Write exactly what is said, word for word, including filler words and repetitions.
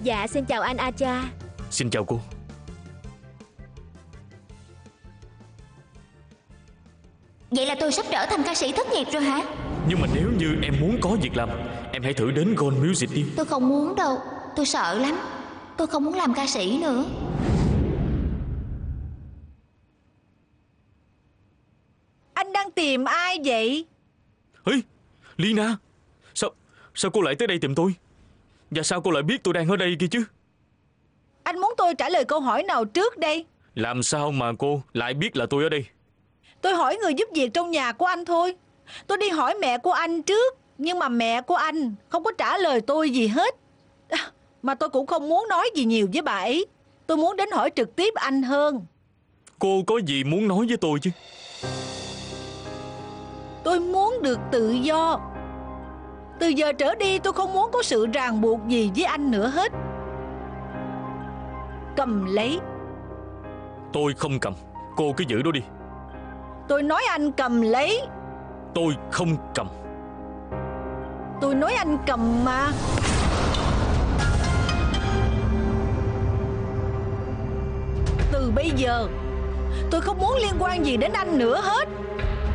Dạ xin chào anh Acha. Xin chào cô. Vậy là tôi sắp trở thành ca sĩ thất nghiệp rồi hả? Nhưng mà nếu như em muốn có việc làm, em hãy thử đến Gold Music đi. Tôi không muốn đâu. Tôi sợ lắm. Tôi không muốn làm ca sĩ nữa. Anh đang tìm ai vậy? Ê, Lina, Sao Sao cô lại tới đây tìm tôi? Và sao cô lại biết tôi đang ở đây kia chứ? Anh muốn tôi trả lời câu hỏi nào trước đây? Làm sao mà cô lại biết là tôi ở đây? Tôi hỏi người giúp việc trong nhà của anh thôi. Tôi đi hỏi mẹ của anh trước, nhưng mà mẹ của anh không có trả lời tôi gì hết. À, mà tôi cũng không muốn nói gì nhiều với bà ấy. Tôi muốn đến hỏi trực tiếp anh hơn. Cô có gì muốn nói với tôi chứ? Tôi muốn được tự do. Từ giờ trở đi tôi không muốn có sự ràng buộc gì với anh nữa hết. Cầm lấy. Tôi không cầm. Cô cứ giữ đó đi. Tôi nói anh cầm lấy. Tôi không cầm. Tôi nói anh cầm mà. Từ bây giờ tôi không muốn liên quan gì đến anh nữa hết.